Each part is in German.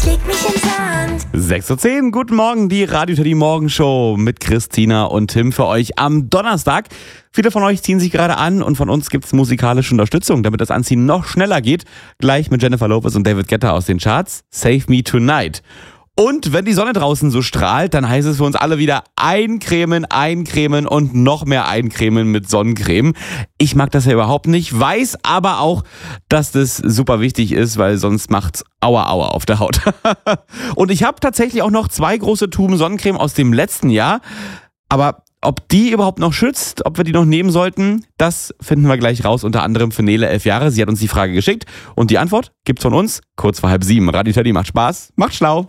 leg mich ins Sand. 6:10 Uhr, guten Morgen, die Radio Teddy Morgenshow mit Christina und Tim für euch am Donnerstag. Viele von euch ziehen sich gerade an und von uns gibt's musikalische Unterstützung, damit das Anziehen noch schneller geht. Gleich mit Jennifer Lopez und David Guetta aus den Charts. Save Me Tonight. Und wenn die Sonne draußen so strahlt, dann heißt es für uns alle wieder eincremen und noch mehr eincremen mit Sonnencreme. Ich mag das ja überhaupt nicht, weiß aber auch, dass das super wichtig ist, weil sonst macht's Aua auf der Haut. Und ich habe tatsächlich auch noch 2 große Tuben Sonnencreme aus dem letzten Jahr. Aber ob die überhaupt noch schützt, ob wir die noch nehmen sollten, das finden wir gleich raus, unter anderem für Nele, 11 Jahre. Sie hat uns die Frage geschickt und die Antwort gibt's von uns kurz vor 6:30. Radio Teddy macht Spaß, macht schlau.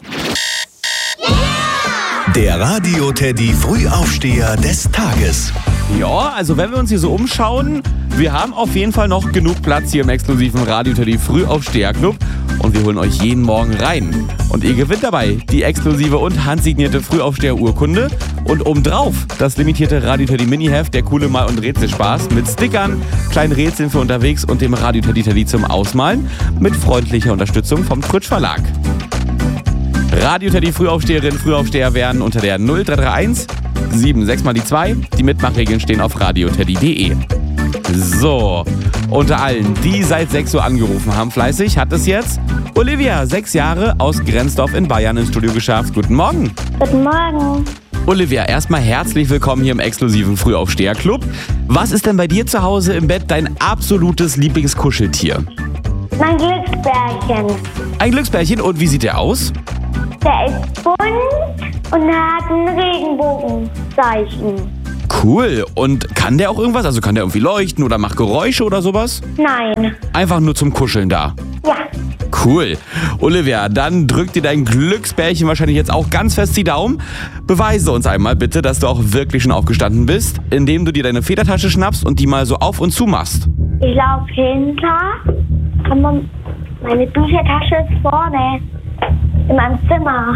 Der Radio Teddy Frühaufsteher des Tages. Ja, also wenn wir uns hier so umschauen, wir haben auf jeden Fall noch genug Platz hier im exklusiven Radio Teddy Frühaufsteher-Club und wir holen euch jeden Morgen rein. Und ihr gewinnt dabei die exklusive und handsignierte Frühaufsteher-Urkunde und obendrauf das limitierte Radio Teddy Mini-Heft, der coole Mal- und Rätselspaß mit Stickern, kleinen Rätseln für unterwegs und dem Radio Teddy zum Ausmalen mit freundlicher Unterstützung vom Fritsch Verlag. Radio Teddy Frühaufsteherin, Frühaufsteher werden unter der 0331 76 mal die 2. Die Mitmachregeln stehen auf radioteddy.de. So, unter allen, die seit 6 Uhr angerufen haben, fleißig, hat es jetzt Olivia, 6 Jahre, aus Grenzdorf in Bayern ins Studio geschafft. Guten Morgen. Guten Morgen. Olivia, erstmal herzlich willkommen hier im exklusiven Frühaufsteher-Club. Was ist denn bei dir zu Hause im Bett dein absolutes Lieblingskuscheltier? Mein Glücksbärchen. Ein Glücksbärchen, und wie sieht der aus? Der ist bunt und hat ein Regenbogenzeichen. Cool. Und kann der auch irgendwas? Also kann der irgendwie leuchten oder macht Geräusche oder sowas? Nein. Einfach nur zum Kuscheln da. Ja. Cool. Olivia, dann drückt dir dein Glücksbärchen wahrscheinlich jetzt auch ganz fest die Daumen. Beweise uns einmal bitte, dass du auch wirklich schon aufgestanden bist, indem du dir deine Federtasche schnappst und die mal so auf und zu machst. Ich laufe hinter, aber meine Büchertasche ist vorne in meinem Zimmer.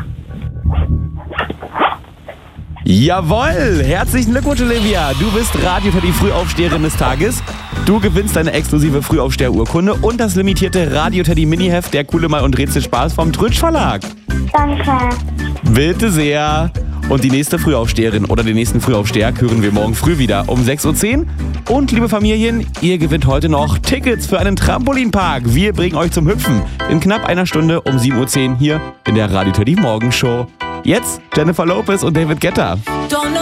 Jawohl! Herzlichen Glückwunsch, Olivia! Du bist Radio Teddy Frühaufsteherin des Tages. Du gewinnst deine exklusive Frühaufsteher-Urkunde und das limitierte Radio Teddy Mini-Heft, der coole Mal- und Rätselspaß vom Fritsch Verlag. Danke. Bitte sehr! Und die nächste Frühaufsteherin oder den nächsten Frühaufsteher hören wir morgen früh wieder um 6:10 Uhr. Und liebe Familien, ihr gewinnt heute noch Tickets für einen Trampolinpark. Wir bringen euch zum Hüpfen in knapp einer Stunde um 7:10 Uhr hier in der Radio Teddy Morgenshow. Jetzt Jennifer Lopez und David Guetta.